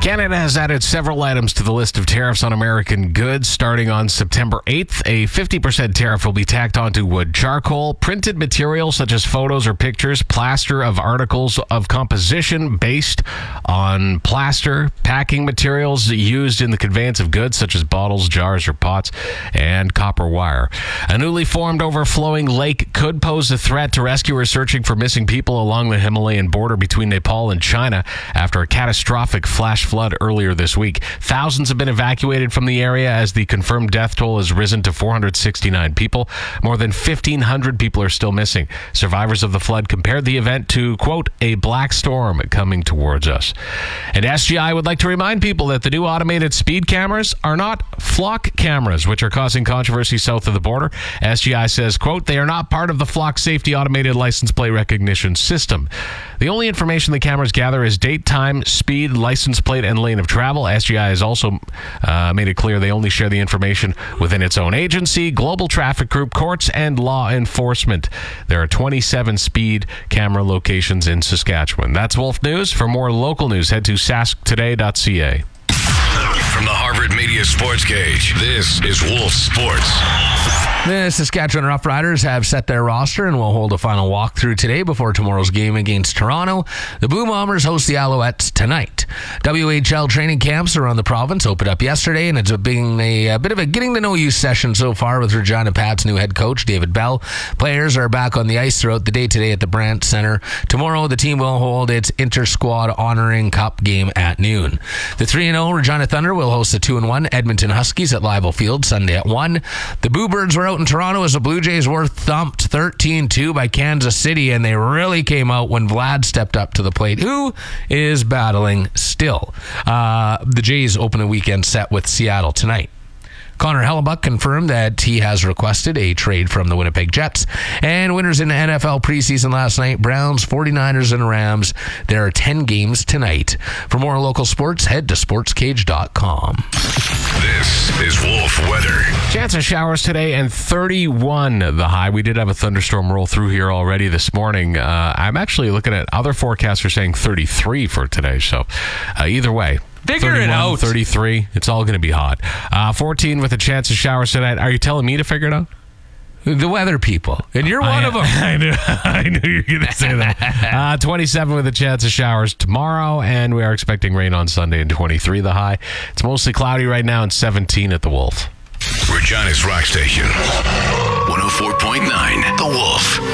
Canada has added several items to the list of tariffs on American goods starting on September 8th. A 50% tariff will be tacked onto wood, charcoal, printed material such as photos or pictures, plaster of articles of composition based on plaster, packing materials used in the conveyance of goods such as bottles, jars, or pots, and copper wire. A newly formed overflowing lake could pose a threat to rescuers searching for missing people along the Himalayan border between Nepal and China after a catastrophic flash flood earlier this week. Thousands have been evacuated from the area as the confirmed death toll has risen to 469 people. More than 1,500 people are still missing. Survivors of the flood compared the event to, quote, a black storm coming towards us. And SGI would like to remind people that the new automated speed cameras are not flock cameras, which are causing controversy south of the border. SGI says, quote, they are not part of the flock safety automated license plate recognition system. The only information the cameras gather is date, time, speed, license plate, and lane of travel. SGI has also made it clear they only share the information within its own agency, global traffic group, courts, and law enforcement. There are 27 speed camera locations in Saskatchewan. That's Wolf News. For more local news, head to sasktoday.ca. From the Harvard Media Sports Cage, this is Wolf Sports. The Saskatchewan Roughriders have set their roster and will hold a final walkthrough today before tomorrow's game against Toronto. The Blue Bombers host the Alouettes tonight. WHL training camps around the province opened up yesterday, and it's been a bit of a getting-to-know-you session so far with Regina Pat's new head coach, David Bell. Players are back on the ice throughout the day today at the Brandt Centre. Tomorrow, the team will hold its inter-squad honoring cup game at noon. The 3-0 Regina Thunder will host the 2-1 Edmonton Huskies at Leibel Field Sunday at 1. The Bluebirds were out in Toronto as the Blue Jays were thumped 13-2 by Kansas City, and they really came out when Vlad stepped up to the plate, who is battling still. The Jays open a weekend set with Seattle tonight. Connor Hellebuck confirmed that he has requested a trade from the Winnipeg Jets. And winners in the NFL preseason last night, Browns, 49ers, and Rams. There are 10 games tonight. For more local sports, head to sportscage.com. This is Wolf Weather. Chance of showers today and 31 the high. We did have a thunderstorm roll through here already this morning. I'm actually looking at other forecasters saying 33 for today. So either way. Figure 31, it out. 33, it's all going to be hot. 14 with a chance of showers tonight. Are you telling me to figure it out? The weather people. And you're one of them. I knew you were going to say that. 27 with a chance of showers tomorrow, and we are expecting rain on Sunday, and 23 the high. It's mostly cloudy right now, and 17 at the Wolf. Regina's Rock Station. 104.9 The Wolf.